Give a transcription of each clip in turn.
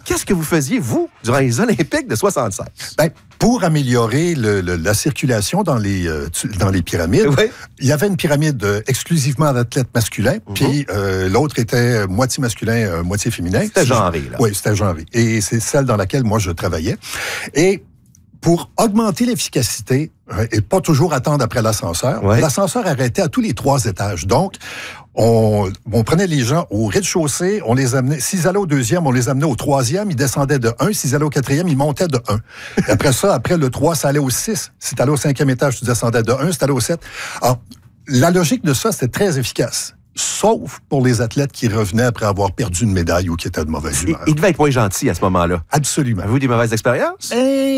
qu'est-ce que vous faisiez, vous, durant les Olympiques de 76? Ben, pour améliorer la circulation dans les pyramides, il y avait une pyramide exclusivement d'athlètes masculins, puis l'autre était moitié masculin, moitié féminin. C'était genré, là. Oui, c'était genré. Et c'est celle dans laquelle moi je travaillais. Et pour augmenter l'efficacité et pas toujours attendre après l'ascenseur, l'ascenseur arrêtait à tous les 3 étages. Donc, on prenait les gens au rez-de-chaussée, on les amenait, s'ils allaient au 2e, on les amenait au 3e, ils descendaient de 1, s'ils allaient au 4e, ils montaient de 1. Et après ça, après le 3, ça allait au 6. Si tu allais au 5e étage, tu descendais de 1, si tu allais au 7. Alors, la logique de ça, c'était très efficace. Sauf pour les athlètes qui revenaient après avoir perdu une médaille ou qui étaient de mauvaise humeur. Il devait être moins gentil à ce moment-là. Absolument. Avez-vous des mauvaises expériences?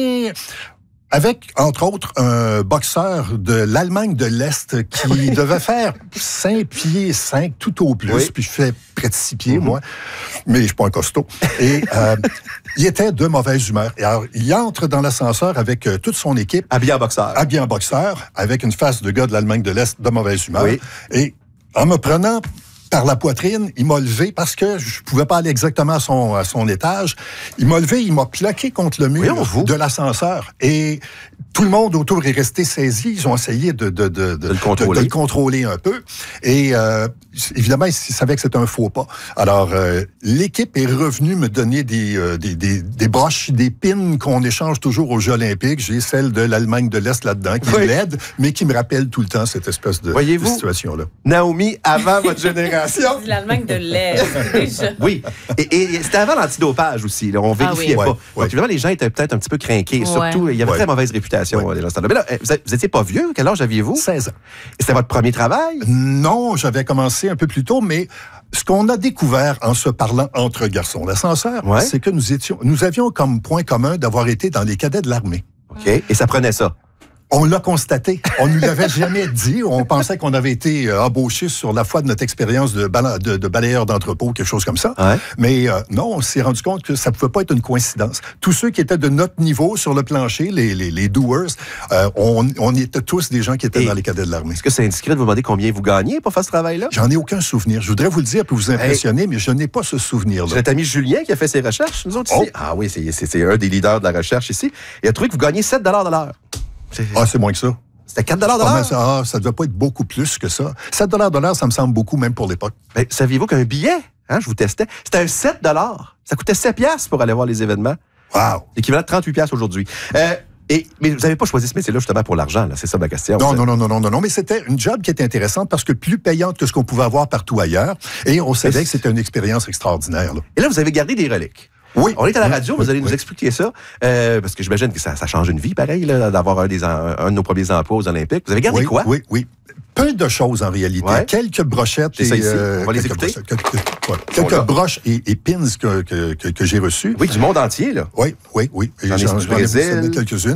Avec, entre autres, un boxeur de l'Allemagne de l'Est qui devait faire 5 pieds 5 tout au plus, puis je fais près de 6 pieds, moi, mais je suis pas un costaud. Et il était de mauvaise humeur. Et alors, il entre dans l'ascenseur avec toute son équipe. Habillé en boxeur. Habillé en boxeur, avec une face de gars de l'Allemagne de l'Est de mauvaise humeur. Et en me prenant par la poitrine, il m'a levé parce que je pouvais pas aller exactement à son étage. Il m'a levé, il m'a plaqué contre le mur de l'ascenseur. Et tout le monde autour est resté saisi. Ils ont essayé de le contrôler un peu. Et évidemment, ils savaient que c'était un faux pas. Alors, l'équipe est revenue me donner des broches, des pins qu'on échange toujours aux Jeux olympiques. J'ai celle de l'Allemagne de l'Est là-dedans, qui l'aide, mais qui me rappelle tout le temps cette espèce de situation-là. Naomi, avant votre génération... L'Allemagne de l'Est, déjà. Oui. Et c'était avant l'antidopage aussi. Là, on vérifiait pas. Donc, évidemment, les gens étaient peut-être un petit peu crinqués. Surtout, il y avait très mauvaise réputation des gens. Mais là, vous étiez pas vieux. Quel âge aviez-vous? 16 ans. Et c'était votre premier travail? Non, j'avais commencé un peu plus tôt, mais ce qu'on a découvert en se parlant entre garçons d'ascenseur, c'est que nous avions comme point commun d'avoir été dans les cadets de l'armée. OK. Et ça prenait ça? On l'a constaté. On ne nous l'avait jamais dit. On pensait qu'on avait été embauchés sur la foi de notre expérience de balayeur d'entrepôt, quelque chose comme ça. Mais non, on s'est rendu compte que ça ne pouvait pas être une coïncidence. Tous ceux qui étaient de notre niveau sur le plancher, les doers, on était tous des gens qui étaient dans les cadets de l'armée. Est-ce que c'est indiscret de vous demander combien vous gagnez pour faire ce travail-là? J'en ai aucun souvenir. Je voudrais vous le dire pour vous impressionner, mais je n'ai pas ce souvenir-là. C'est notre ami Julien qui a fait ses recherches, nous autres ici. Ah oui, c'est un des leaders de la recherche ici. Il a trouvé que vous gagnez 7 de l'heure. C'est moins que ça. C'était 4 de l'heure? Ça ne devait pas être beaucoup plus que ça. 7 de l'heure, ça me semble beaucoup, même pour l'époque. Mais saviez-vous qu'un billet, je vous testais, c'était un 7 $. Ça coûtait 7 $ pour aller voir les événements. Wow! L'équivalent de 38 $ aujourd'hui. Mais vous n'avez pas choisi ce métier-là justement pour l'argent, là. C'est ça ma question. Non, mais c'était une job qui était intéressante parce que plus payante que ce qu'on pouvait avoir partout ailleurs. Et on savait que c'était une expérience extraordinaire. Là. Et là, vous avez gardé des reliques. Oui. On est à la radio, vous allez nous expliquer ça, parce que j'imagine que ça change une vie, pareil, là, d'avoir un de nos premiers emplois aux Olympiques. Vous avez gardé quoi? Oui. Peu de choses, en réalité. Quelques brochettes. C'est ça ici. On va les écouter. Quelques broches et pins que j'ai reçus. Oui, du monde entier, là. Oui. J'en ai du Brésil. Quelques-unes.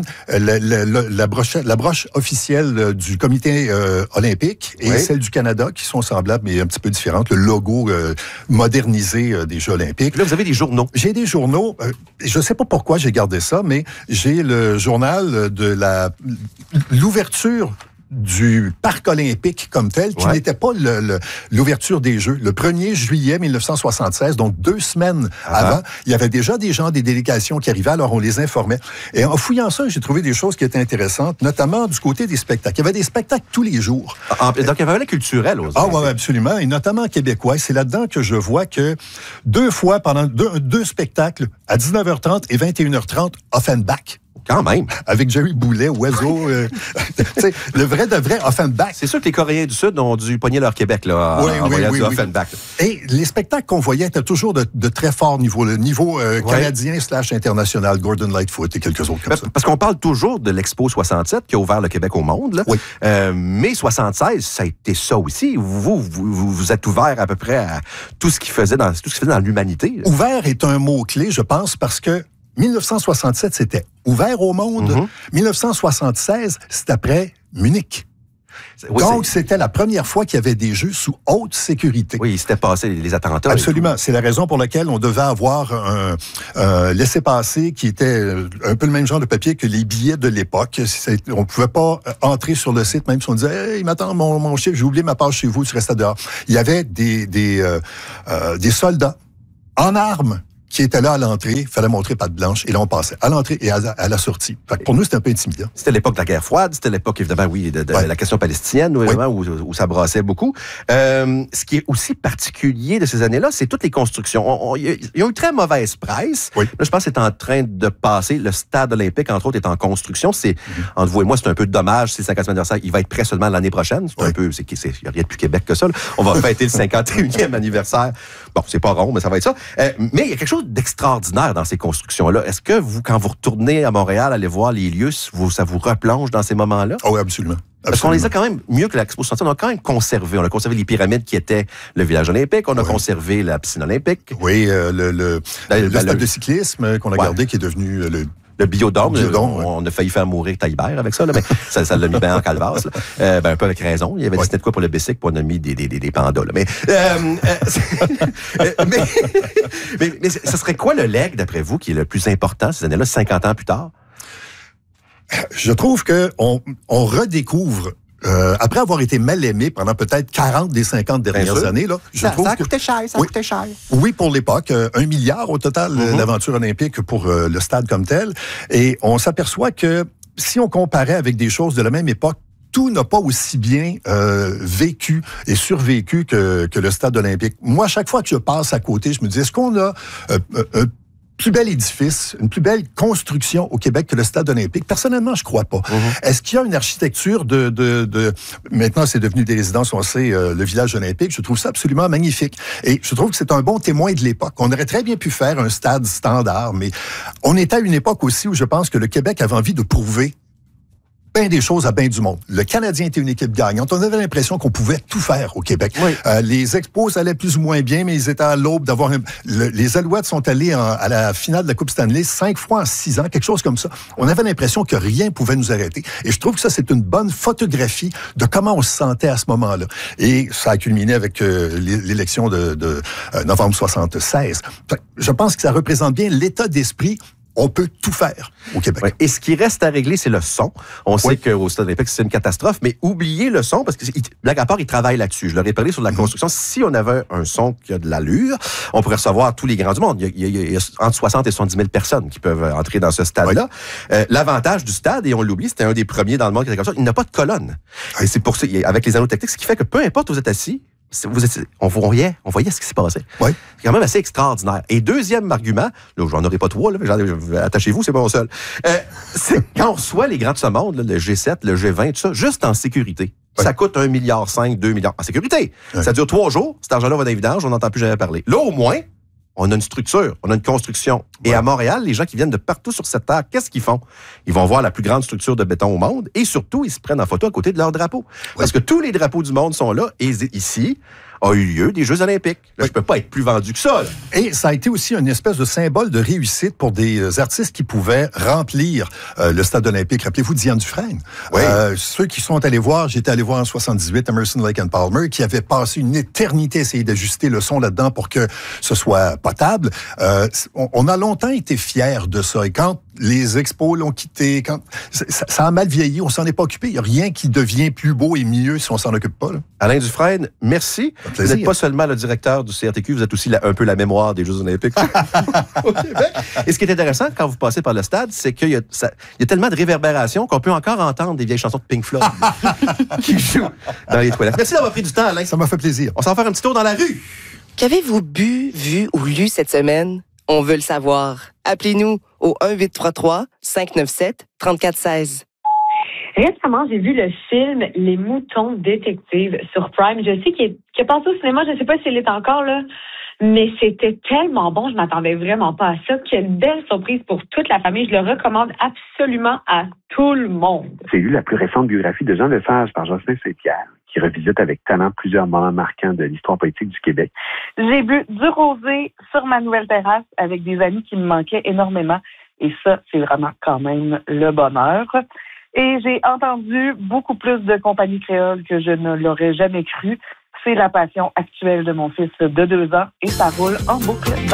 La broche officielle du comité olympique et celle du Canada, qui sont semblables, mais un petit peu différentes. Le logo modernisé des Jeux olympiques. Là, vous avez des journaux. J'ai des journaux. Je ne sais pas pourquoi j'ai gardé ça, mais j'ai le journal de l'ouverture du parc olympique comme tel, qui n'était pas l'ouverture des Jeux. Le 1er juillet 1976, donc 2 semaines avant, il y avait déjà des gens, des délégations qui arrivaient, alors on les informait. Et en fouillant ça, j'ai trouvé des choses qui étaient intéressantes, notamment du côté des spectacles. Il y avait des spectacles tous les jours. Donc, il y avait un volet culturel aussi. Oui, absolument. Et notamment québécois. C'est là-dedans que je vois que 2 fois, pendant deux spectacles, à 19h30 et 21h30, Offenbach. Quand même. Avec Jerry Boulet, Oiseau. Le vrai de vrai Offenbach. C'est sûr que les Coréens du Sud ont dû pogner leur Québec là, en voyant du Offenbach. Et les spectacles qu'on voyait étaient toujours de très fort niveau. Le niveau canadien/international, Gordon Lightfoot et quelques autres comme ça. Parce qu'on parle toujours de l'Expo 67 qui a ouvert le Québec au monde. Là. Oui. Mais 76, ça a été ça aussi. Vous êtes ouvert à peu près à tout ce qui faisait dans l'humanité. Là. Ouvert est un mot-clé, je pense, parce que 1967, c'était ouvert au monde. 1976, c'est après Munich. Donc, c'était la première fois qu'il y avait des Jeux sous haute sécurité. Oui, c'était passé les attentats. Absolument. C'est la raison pour laquelle on devait avoir un laissez-passer qui était un peu le même genre de papier que les billets de l'époque. On ne pouvait pas entrer sur le site, même si on disait « Hey, m'attends, mon chiffre, j'ai oublié ma page chez vous, tu restes dehors. » Il y avait des soldats en armes qui était là à l'entrée, il fallait montrer patte blanche, et là, on passait à l'entrée et à la sortie. Fait que pour nous, c'était un peu intimidant. C'était l'époque de la guerre froide, c'était l'époque, évidemment, oui, de la question palestinienne, où ça brassait beaucoup. Ce qui est aussi particulier de ces années-là, c'est toutes les constructions. Ils ont eu très mauvaise presse. Oui. Là, je pense que c'est en train de passer. Le stade olympique, entre autres, est en construction. Entre vous et moi, c'est un peu dommage, c'est le 50e anniversaire. Il va être prêt seulement l'année prochaine. C'est un peu, il n'y a rien de plus Québec que ça, là. On va fêter le 51e anniversaire. Bon, c'est pas rond, mais ça va être ça. Mais il y a quelque chose d'extraordinaire dans ces constructions-là. Est-ce que vous, quand vous retournez à Montréal, allez voir les lieux, ça vous replonge dans ces moments-là? Oh oui, absolument. Parce qu'on les a quand même, mieux que l'Expo 60, on a quand même conservé. On a conservé les pyramides qui étaient le village olympique. On a conservé la piscine olympique. Oui, le stade de cyclisme qu'on a gardé, qui est devenu le biodôme. On a failli faire mourir Taillibert avec ça, là, mais ça l'a mis bien en calvace. Un peu avec raison. Il y avait décidé de quoi pour le bicycle, puis on a mis des pandas. Là. Mais ce serait quoi le leg, d'après vous, qui est le plus important ces années-là, 50 ans plus tard? Je trouve qu'on redécouvre, après avoir été mal aimé pendant peut-être 40 des 50 dernières années, là, ça a coûté cher, ça a coûté cher. Oui, pour l'époque, 1 milliard au total, l'aventure olympique pour le stade comme tel. Et on s'aperçoit que si on comparait avec des choses de la même époque, tout n'a pas aussi bien vécu et survécu que le stade olympique. Moi, chaque fois que je passe à côté, je me dis, est-ce qu'on a plus bel édifice, une plus belle construction au Québec que le stade olympique? Personnellement, je crois pas. Est-ce qu'il y a une architecture maintenant, c'est devenu des résidences, on sait, le village olympique. Je trouve ça absolument magnifique. Et je trouve que c'est un bon témoin de l'époque. On aurait très bien pu faire un stade standard, mais on était à une époque aussi où je pense que le Québec avait envie de prouver bien des choses à bien du monde. Le Canadien était une équipe gagnante. On avait l'impression qu'on pouvait tout faire au Québec. Oui. Les Expos allaient plus ou moins bien, mais ils étaient à l'aube d'avoir... Les Alouettes sont allés à la finale de la Coupe Stanley 5 fois en 6 ans, quelque chose comme ça. On avait l'impression que rien pouvait nous arrêter. Et je trouve que ça, c'est une bonne photographie de comment on se sentait à ce moment-là. Et ça a culminé avec l'élection de novembre 76. Je pense que ça représente bien l'état d'esprit. On peut tout faire au Québec. Ouais. Et ce qui reste à régler, c'est le son. On sait qu'au Stade olympique, c'est une catastrophe, mais oubliez le son, parce que blague à part, ils travaillent là-dessus. Je leur ai parlé sur la construction. Si on avait un son qui a de l'allure, on pourrait recevoir tous les grands du monde. Il y a entre 60 et 70 000 personnes qui peuvent entrer dans ce stade-là. L'avantage du stade, et on l'oublie, c'était un des premiers dans le monde qui était comme ça, il n'a pas de colonne. Et c'est pour ça, avec les anneaux techniques, ce qui fait que peu importe où vous êtes assis, on voyait ce qui s'est passé. Oui. C'est quand même assez extraordinaire. Et deuxième argument, là, j'en aurai pas trois, là, attachez-vous, c'est mon seul. C'est quand on reçoit les grands de ce monde, là, le G7, le G20, tout ça, juste en sécurité. Oui. Ça coûte 1,5 milliard, 2 milliards en sécurité. Oui. Ça dure 3 jours. Cet argent-là va dans les vidanges, on n'entend plus jamais parler. Là, au moins, on a une structure, on a une construction. Et à Montréal, les gens qui viennent de partout sur cette terre, qu'est-ce qu'ils font? Ils vont voir la plus grande structure de béton au monde et surtout, ils se prennent en photo à côté de leur drapeau. Parce que tous les drapeaux du monde sont là et ici a eu lieu des Jeux olympiques. Là, je peux pas être plus vendu que ça. Là. Et ça a été aussi une espèce de symbole de réussite pour des artistes qui pouvaient remplir le stade olympique. Rappelez-vous Diane Dufresne. Oui. Ceux qui sont allés voir, j'étais allé voir en 78 Emerson, Lake and Palmer, qui avait passé une éternité à essayer d'ajuster le son là-dedans pour que ce soit potable. On a longtemps été fiers de ça. Et quand les expos l'ont quitté, quand ça a mal vieilli, on s'en est pas occupé. Il n'y a rien qui devient plus beau et mieux si on s'en occupe pas. Là. Alain Dufresne, merci. Vous n'êtes pas seulement le directeur du CRTQ, vous êtes aussi un peu la mémoire des Jeux olympiques au Québec. Et ce qui est intéressant quand vous passez par le stade, c'est qu'il y a tellement de réverbération qu'on peut encore entendre des vieilles chansons de Pink Floyd qui jouent dans les toilettes. Merci d'avoir pris du temps, Alain. Ça m'a fait plaisir. On s'en va faire un petit tour dans la rue. Qu'avez-vous bu, vu ou lu cette semaine? On veut le savoir. Appelez-nous au 1-833-597-3416. Récemment, j'ai vu le film Les Moutons Détectives sur Prime. Je sais qu'il est passé au cinéma, je ne sais pas s'il est encore là, mais c'était tellement bon, je m'attendais vraiment pas à ça. Quelle belle surprise pour toute la famille. Je le recommande absolument à tout le monde. J'ai lu la plus récente biographie de Jean Lesage par Jocelyn Saint-Pierre, qui revisite avec talent plusieurs moments marquants de l'histoire politique du Québec. J'ai bu du rosé sur ma nouvelle terrasse avec des amis qui me manquaient énormément. Et ça, c'est vraiment quand même le bonheur. Et j'ai entendu beaucoup plus de compagnie créole que je ne l'aurais jamais cru. C'est la passion actuelle de mon fils de 2 ans et ça roule en boucle dans